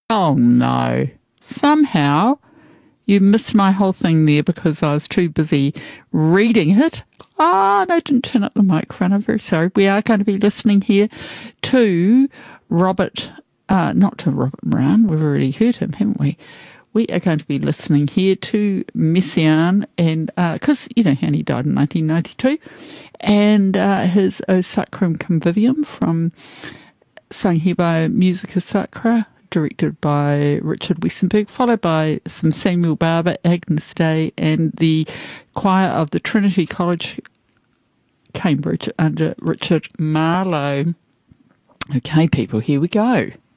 Oh no. Somehow you missed my whole thing there because I was too busy reading it. Ah, and I didn't turn up the microphone. I'm very sorry. We are going to be listening here to Robert, not to Robert Moran. We've already heard him, haven't we? We are going to be listening here to Messiaen, and because he only died in 1992, and his O Sacrum Convivium from sung here by Musica Sacra, directed by Richard Westenberg, followed by some Samuel Barber, Agnes Day, and the choir of the Trinity College, Cambridge, under Richard Marlowe. Okay, people, here we go.